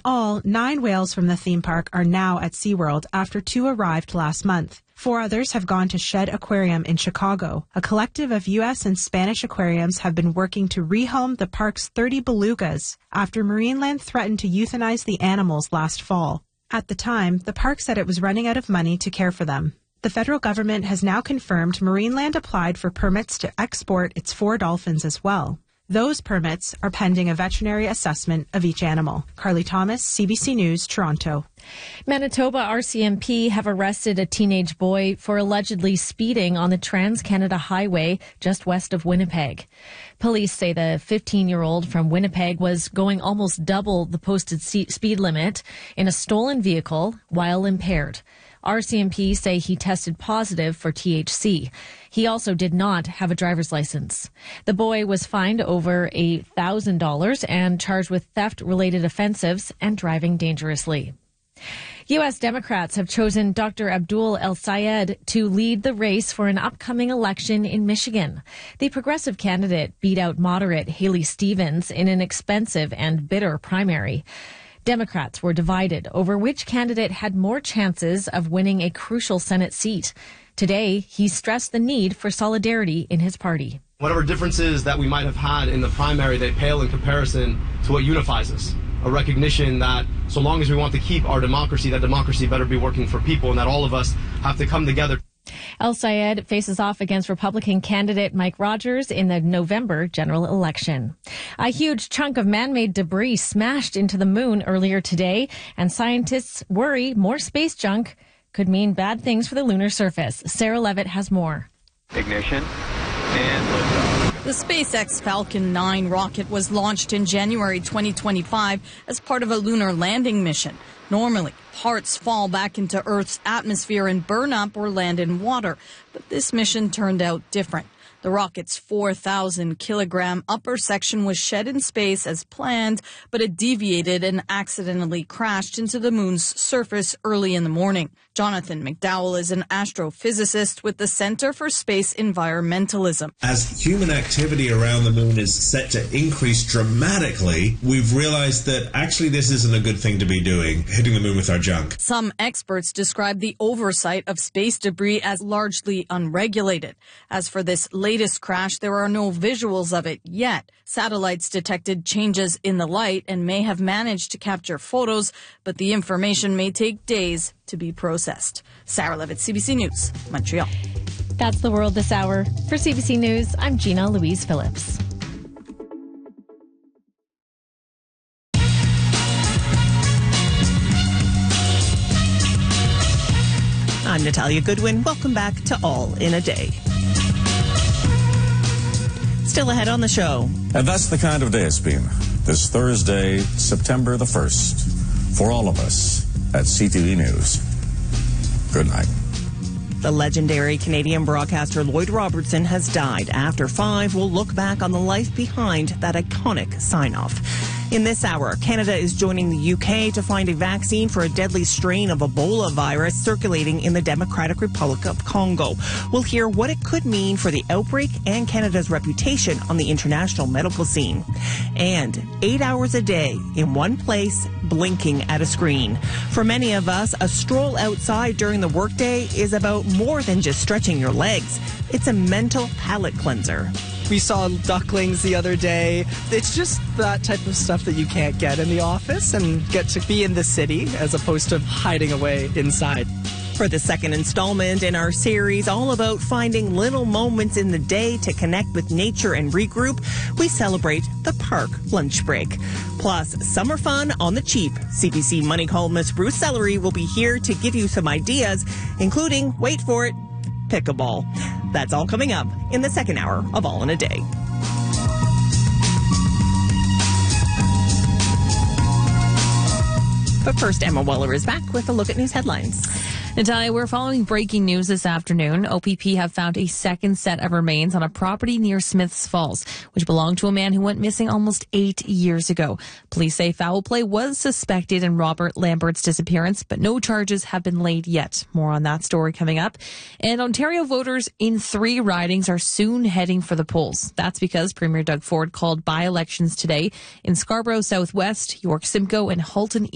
all, 9 whales from the theme park are now at SeaWorld after 2 arrived last month. 4 others have gone to Shed Aquarium in Chicago. A collective of U.S. and Spanish aquariums have been working to rehome the park's 30 belugas after Marineland threatened to euthanize the animals last fall. At the time, the park said it was running out of money to care for them. The federal government has now confirmed Marineland applied for permits to export its 4 dolphins as well. Those permits are pending a veterinary assessment of each animal. Carly Thomas, CBC News, Toronto. Manitoba RCMP have arrested a teenage boy for allegedly speeding on the Trans-Canada Highway just west of Winnipeg. Police say the 15-year-old from Winnipeg was going almost double the posted speed limit in a stolen vehicle while impaired. RCMP say he tested positive for THC. He also did not have a driver's license. The boy was fined over $1,000 and charged with theft-related offenses and driving dangerously. U.S. Democrats have chosen Dr. Abdul El-Sayed to lead the race for an upcoming election in Michigan. The progressive candidate beat out moderate Haley Stevens in an expensive and bitter primary. Democrats were divided over which candidate had more chances of winning a crucial Senate seat. Today, he stressed the need for solidarity in his party. Whatever differences that we might have had in the primary, they pale in comparison to what unifies us. A recognition that so long as we want to keep our democracy, that democracy better be working for people and that all of us have to come together. El-Sayed faces off against Republican candidate Mike Rogers in the November general election. A huge chunk of man-made debris smashed into the moon earlier today, and scientists worry more space junk could mean bad things for the lunar surface. Sarah Levitt has more. Ignition and liftoff. The SpaceX Falcon 9 rocket was launched in January 2025 as part of a lunar landing mission. Normally, parts fall back into Earth's atmosphere and burn up or land in water, but this mission turned out different. The rocket's 4,000-kilogram upper section was shed in space as planned, but it deviated and accidentally crashed into the moon's surface early in the morning. Jonathan McDowell is an astrophysicist with the Center for Space Environmentalism. As human activity around the moon is set to increase dramatically, we've realized that actually this isn't a good thing to be doing, hitting the moon with our junk. Some experts describe the oversight of space debris as largely unregulated. As for this latest crash, there are no visuals of it yet. Satellites detected changes in the light and may have managed to capture photos, but the information may take days to be processed. Sarah Levitt, CBC News, Montreal. That's the world this hour. For CBC News, I'm Gina Louise Phillips. I'm Natalia Goodwin. Welcome back to All in a Day. Still ahead on the show. And that's the kind of day it's been this Thursday, September the 1st, for all of us at CTV News. Good night. The legendary Canadian broadcaster Lloyd Robertson has died. After 5, we'll look back on the life behind that iconic sign-off. In this hour, Canada is joining the UK to find a vaccine for a deadly strain of Ebola virus circulating in the Democratic Republic of Congo. We'll hear what it could mean for the outbreak and Canada's reputation on the international medical scene. And 8 hours a day in one place, blinking at a screen. For many of us, a stroll outside during the workday is about more than just stretching your legs. It's a mental palate cleanser. We saw ducklings the other day. It's just that type of stuff that you can't get in the office and get to be in the city as opposed to hiding away inside. For the second installment in our series, all about finding little moments in the day to connect with nature and regroup, we celebrate the park lunch break. Plus, summer fun on the cheap. CBC Money columnist Bruce Sellery will be here to give you some ideas, including, wait for it, pickleball. That's all coming up in the second hour of All in a Day. But first, Emma Weller is back with a look at news headlines. Natalia, we're following breaking news this afternoon. OPP have found a second set of remains on a property near Smiths Falls, which belonged to a man who went missing almost 8 years ago. Police say foul play was suspected in Robert Lambert's disappearance, but no charges have been laid yet. More on that story coming up. And Ontario voters in 3 ridings are soon heading for the polls. That's because Premier Doug Ford called by-elections today in Scarborough Southwest, York Simcoe, and Halton